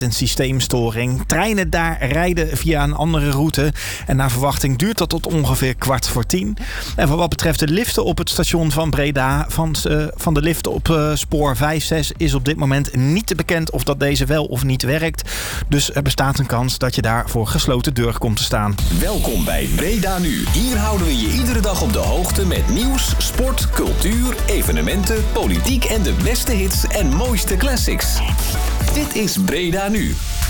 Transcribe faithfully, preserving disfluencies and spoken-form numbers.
Een systeemstoring. Treinen daar rijden via een andere route. En naar verwachting duurt dat tot ongeveer kwart voor tien. En voor wat betreft de liften op het station van Breda... van, uh, van de liften op uh, spoor vijf zes is op dit moment niet bekend... of dat deze wel of niet werkt. Dus er bestaat een kans dat je daar voor gesloten deur komt te staan. Welkom bij Breda Nu. Hier houden we je iedere dag op de hoogte met nieuws, sport, cultuur, evenementen, politiek... en de beste hits en mooiste classics. Dit is Breda Nu.